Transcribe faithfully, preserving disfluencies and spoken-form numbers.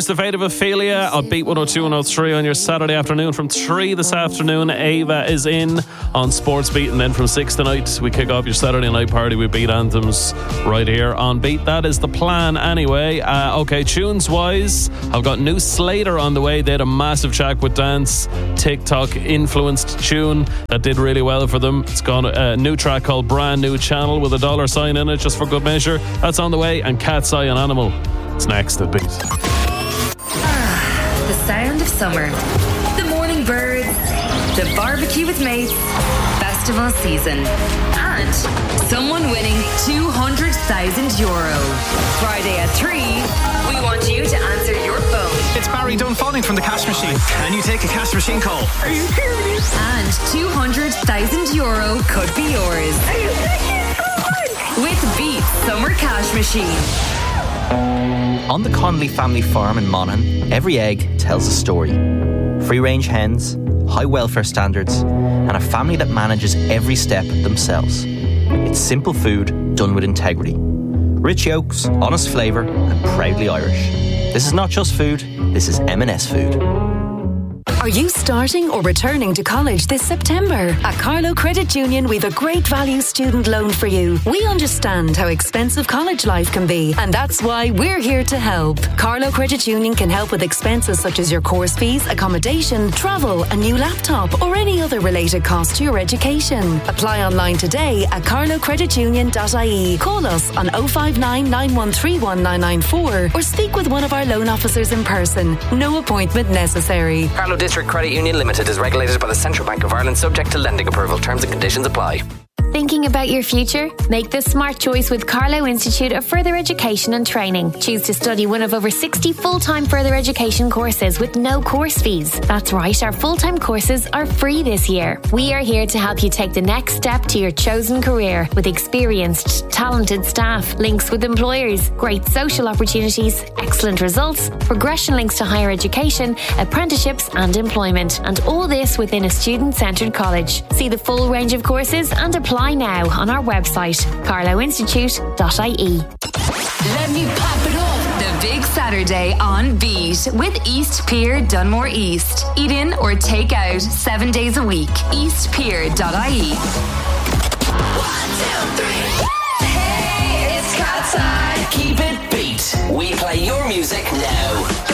Here's The Fate of Ophelia on Beat one oh two one oh three on your Saturday afternoon. From three this afternoon, Ava is in on Sports Beat, and then from six tonight we kick off your Saturday night party with Beat Anthems right here on Beat. That is the plan anyway. Uh, okay, tunes wise, I've got new Slater on the way. They had a massive track with dance TikTok influenced tune that did really well for them. It's got a new track called Brand New Channel with a dollar sign in it just for good measure. That's on the way. And Cat's Eye on Animal. It's next at Beat. Ah, the sound of summer. The morning birds. The barbecue with mates. Festival season. And someone winning two hundred thousand euro. Friday at three, we want you to answer your phone. It's Barry Dunfanning from the Cash Machine. Can you take a Cash Machine call? Are you serious? And two hundred thousand euro could be yours. Are you serious? With Beat Summer Cash Machine. On the Connolly family farm in Monaghan, every egg tells a story. Free-range hens, high welfare standards, and a family that manages every step themselves. It's simple food done with integrity. Rich yolks, honest flavour, and proudly Irish. This is not just food, this is M and S food. Are you starting or returning to college this September? At Carlow Credit Union, we've a great value student loan for you. We understand how expensive college life can be, and that's why we're here to help. Carlow Credit Union can help with expenses such as your course fees, accommodation, travel, a new laptop, or any other related cost to your education. Apply online today at carlow credit union dot I E. Call us on oh five nine, nine one three one, nine nine four or speak with one of our loan officers in person. No appointment necessary. Carlow District Credit Union Limited is regulated by the Central Bank of Ireland, subject to lending approval. Terms and conditions apply. Thinking about your future? Make the smart choice with Carlow Institute of Further Education and Training. Choose to study one of over sixty full-time further education courses with no course fees. That's right, our full-time courses are free this year. We are here to help you take the next step to your chosen career with experienced, talented staff, links with employers, great social opportunities, excellent results, progression links to higher education, apprenticeships and employment. And all this within a student-centred college. See the full range of courses and apply now on our website, carlow institute dot I E. Let me pop it up. The big Saturday on Beat with East Pier Dunmore East. Eat in or take out seven days a week. east pier dot I E. One, two, three. Hey, it's Cat's Eye. Keep it beat. We play your music now.